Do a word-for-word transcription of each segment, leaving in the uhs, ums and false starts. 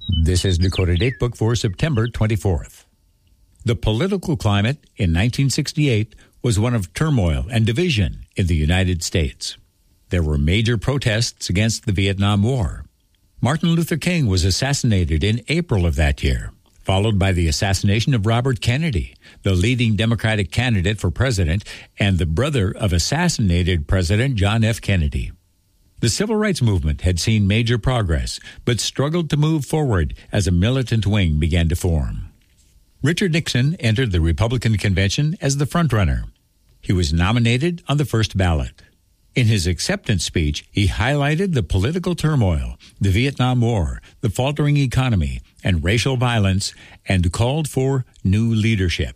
This is Dakota Datebook for September twenty-fourth. The political climate in nineteen sixty-eight was one of turmoil and division in the United States. There were major protests against the Vietnam War. Martin Luther King was assassinated in April of that year, followed by the assassination of Robert Kennedy, the leading Democratic candidate for president and the brother of assassinated President John F. Kennedy. The civil rights movement had seen major progress, but struggled to move forward as a militant wing began to form. Richard Nixon entered the Republican convention as the frontrunner. He was nominated on the first ballot. In his acceptance speech, he highlighted the political turmoil, the Vietnam War, the faltering economy, and racial violence, and called for new leadership.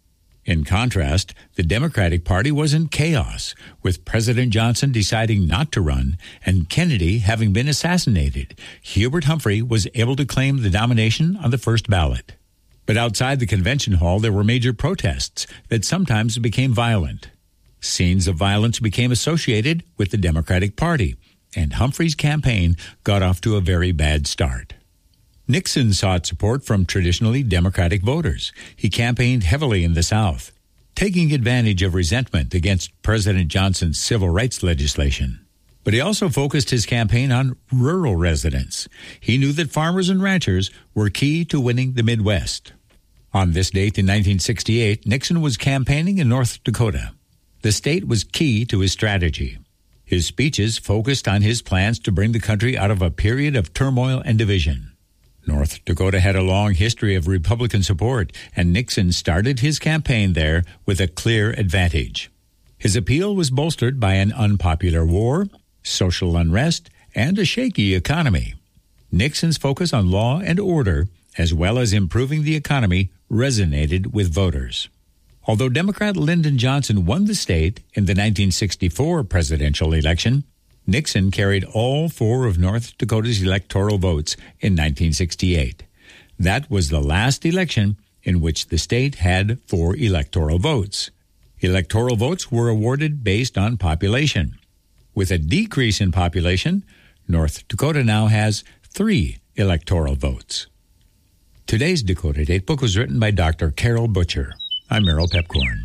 In contrast, the Democratic Party was in chaos, with President Johnson deciding not to run and Kennedy having been assassinated. Hubert Humphrey was able to claim the nomination on the first ballot. But outside the convention hall, there were major protests that sometimes became violent. Scenes of violence became associated with the Democratic Party, and Humphrey's campaign got off to a very bad start. Nixon sought support from traditionally Democratic voters. He campaigned heavily in the South, taking advantage of resentment against President Johnson's civil rights legislation. But he also focused his campaign on rural residents. He knew that farmers and ranchers were key to winning the Midwest. On this date in nineteen sixty-eight, Nixon was campaigning in North Dakota. The state was key to his strategy. His speeches focused on his plans to bring the country out of a period of turmoil and division. North Dakota had a long history of Republican support, and Nixon started his campaign there with a clear advantage. His appeal was bolstered by an unpopular war, social unrest, and a shaky economy. Nixon's focus on law and order, as well as improving the economy, resonated with voters. Although Democrat Lyndon Johnson won the state in the nineteen sixty-four presidential election, Nixon carried all four of North Dakota's electoral votes in nineteen sixty-eight. That was the last election in which the state had four electoral votes. Electoral votes were awarded based on population. With a decrease in population, North Dakota now has three electoral votes. Today's Dakota Datebook was written by Doctor Carol Butcher. I'm Merrill Pepcorn.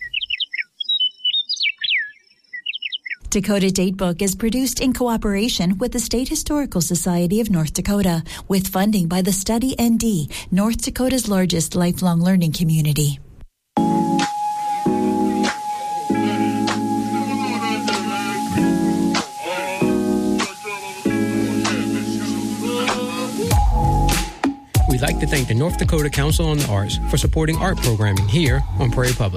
Dakota Datebook is produced in cooperation with the State Historical Society of North Dakota, with funding by the Study N D, North Dakota's largest lifelong learning community. We'd like to thank the North Dakota Council on the Arts for supporting art programming here on Prairie Public.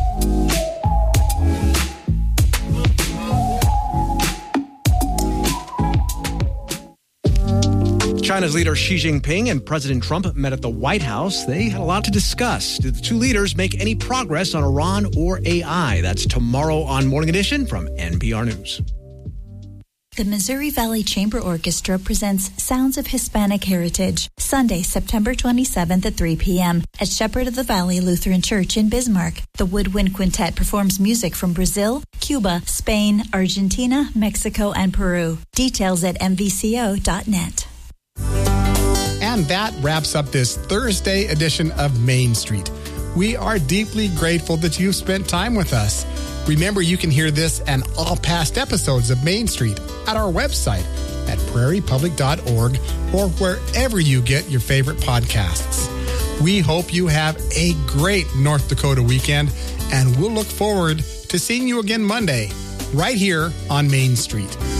China's leader Xi Jinping and President Trump met at the White House. They had a lot to discuss. Did the two leaders make any progress on Iran or A I? That's tomorrow on Morning Edition from N P R News. The Missouri Valley Chamber Orchestra presents Sounds of Hispanic Heritage, Sunday, September twenty-seventh at three p.m. at Shepherd of the Valley Lutheran Church in Bismarck. The Woodwind Quintet performs music from Brazil, Cuba, Spain, Argentina, Mexico, and Peru. Details at m v c o dot net. And that wraps up this Thursday edition of Main Street. We are deeply grateful that you've spent time with us. Remember, you can hear this and all past episodes of Main Street at our website at prairie public dot org or wherever you get your favorite podcasts. We hope you have a great North Dakota weekend, and we'll look forward to seeing you again Monday right here on Main Street.